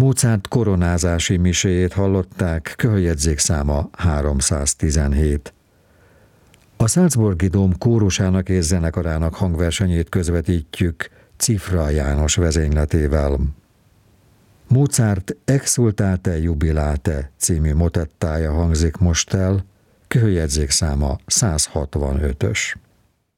Mozart koronázási miséjét hallották, köhöljegyzékszáma 317. A Salzburgi Dóm kórusának és zenekarának hangversenyét közvetítjük Cifra János vezényletével. Mozart Exsultate Jubilate című motettája hangzik most el, köhöljegyzékszáma 165-ös.